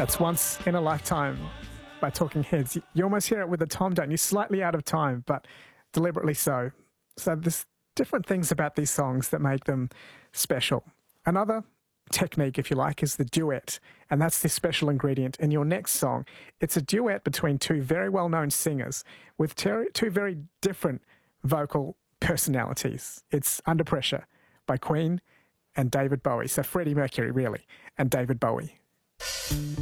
That's Once in a Lifetime by Talking Heads. You almost hear it with the tom, don't you? Slightly out of time, but deliberately so. So there's different things about these songs that make them special. Another technique, if you like, is the duet, and that's the special ingredient in your next song. It's a duet between two very well-known singers with two very different vocal personalities. It's Under Pressure by Queen and David Bowie. So Freddie Mercury, really, and David Bowie.